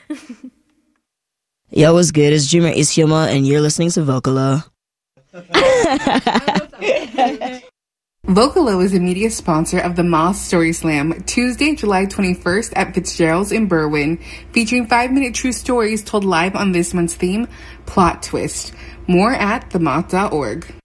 Yo, what's good? It's Dreamer Isioma, and you're listening to Vocala. Vocala is a media sponsor of the Moss Story Slam, Tuesday, July 21st at Fitzgerald's in Berwyn, featuring 5-minute true stories told live on this month's theme, Plot Twist. More at themoth.org.